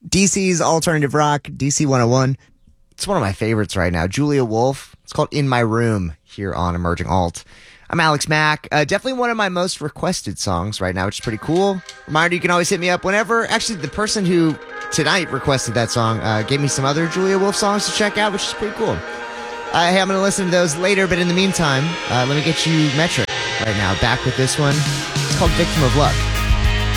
DC's alternative rock, DC 101. It's one of my favorites right now. Julia Wolf. It's called In My Room here on Emerging Alt. I'm Alex Mack. Definitely one of my most requested songs right now, which is pretty cool. Reminder, you can always hit me up whenever. Actually, the person who tonight requested that song gave me some other Julia Wolf songs to check out, which is pretty cool. Hey, I'm going to listen to those later, but in the meantime, let me get you Metric right now. Back with this one. It's called Victim of Luck.